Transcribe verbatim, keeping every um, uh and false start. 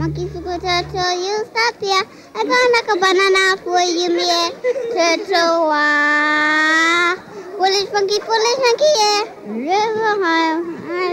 Monkey, super turtle, you stop here. I'm gonna make a banana for you, me. Turtle, wah. Foolish monkey, foolish monkey, yeah. River,